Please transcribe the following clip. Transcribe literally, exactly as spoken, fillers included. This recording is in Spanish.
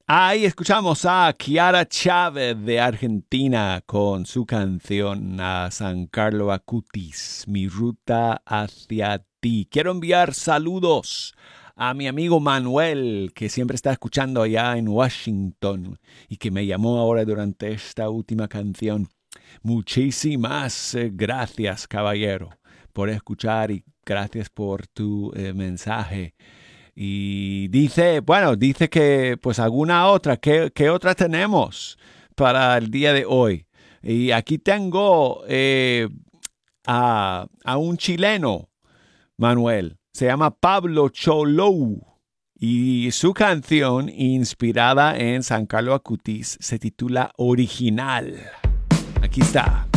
Ahí escuchamos a Kiara Chávez de Argentina con su canción a San Carlos Acutis, Mi ruta hacia ti. Quiero enviar saludos a mi amigo Manuel, que siempre está escuchando allá en Washington y que me llamó ahora durante esta última canción. Muchísimas eh, gracias, caballero, por escuchar y gracias por tu eh, mensaje. Y dice, bueno, dice que pues alguna otra, ¿qué, qué otra tenemos para el día de hoy? Y aquí tengo eh, a, a un chileno, Manuel, se llama Pablo Cholou. Y su canción, inspirada en San Carlos Acutis, se titula Original. Aquí está.